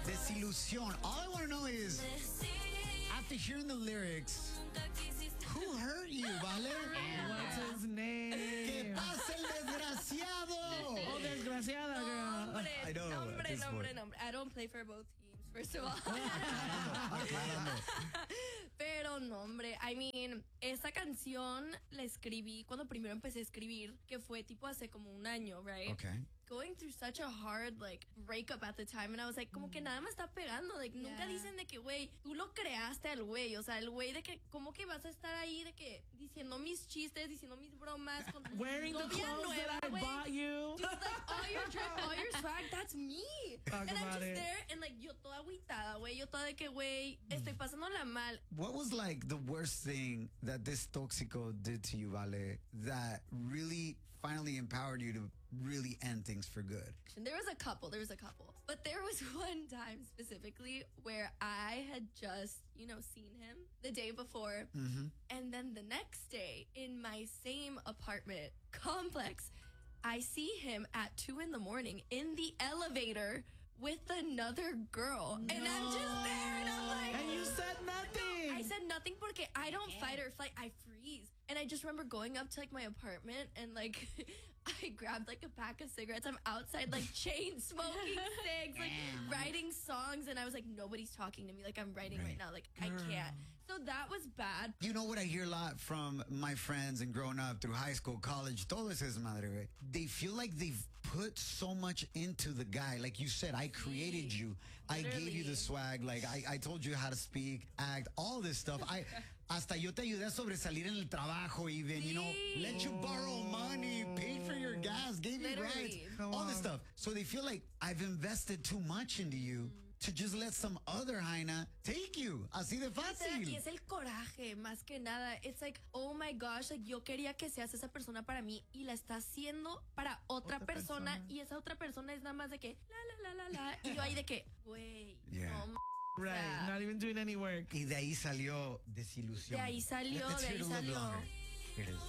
Desilusión. All I want to know is, after hearing the lyrics, who hurt you, ¿vale? What's his name? ¿Qué pasa el desgraciado? Oh, desgraciada, girl. I know. Nombre. I don't play for both teams, first of all. Pero nombre, I mean, esa canción la escribí cuando primero empecé a escribir, que fue tipo hace como un año, right? Okay. Going through such a hard, like, breakup at the time, and I was like, como que nada me está pegando, like, nunca dicen de que, güey, tú lo creaste al güey, o sea, el güey de que, ¿cómo que vas a estar ahí de que, diciendo mis chistes, diciendo mis bromas, con tu Wearing the novia clothes nueva, that I güey? bought you. Dude, like, all your drip, all your swag, that's me. Talk and I'm about just it. there, and like, yo toda agüitada, güey, yo toda de que, güey, estoy pasándola mal. What was like the worst thing that this Toxico did to you, Vale, that really finally empowered you to really end things for good? There was a couple. But there was one time specifically where I had just, seen him the day before. Mm-hmm. And then the next day in my same apartment complex, I see him at 2 a.m. in the elevator with another girl. No. And I'm just there and I'm like... And you said nothing. I said nothing porque I don't fight or flight. I freeze. And I just remember going up to like my apartment and like I grabbed like a pack of cigarettes. I'm outside like chain smoking cigs, like writing songs. And I was like, nobody's talking to me. Like I'm writing right now. Like I can't. So that was bad. You know what I hear a lot from my friends and growing up through high school, college, todo eso es madre. They feel like they've put so much into the guy. Like you said, I created you. I gave you the swag. Like I told you how to speak, act, all this stuff. Hasta yo te ayudé a sobresalir en el trabajo even, let you borrow money, paid for your gas, gave you rides, all this stuff. So they feel like I've invested too much into you to just let some other Jaina take you. Así de fácil. Y es el coraje, más que nada. It's like, oh my gosh, like, yo quería que seas esa persona para mí y la está haciendo para otra persona. Y esa otra persona es nada más de que, la. Y yo ahí de que, güey, no. Right, not even doing any work. Y de ahí salió Desilusión. De ahí salió, Let's de hear ahí it a little salió. louder. Here it is.